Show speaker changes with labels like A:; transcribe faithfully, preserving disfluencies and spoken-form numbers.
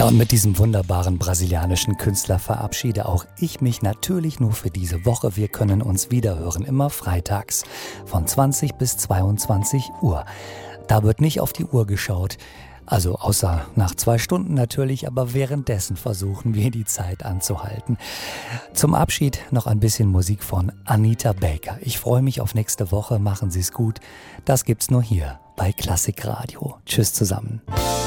A: Ja, und mit diesem wunderbaren brasilianischen Künstler verabschiede auch ich mich natürlich nur für diese Woche. Wir können uns wiederhören, immer freitags von zwanzig bis zweiundzwanzig Uhr. Da wird nicht auf die Uhr geschaut, also außer nach zwei Stunden natürlich, aber währenddessen versuchen wir die Zeit anzuhalten. Zum Abschied noch ein bisschen Musik von Anita Baker. Ich freue mich auf nächste Woche, machen Sie es gut. Das gibt's nur hier bei Klassikradio. Tschüss zusammen.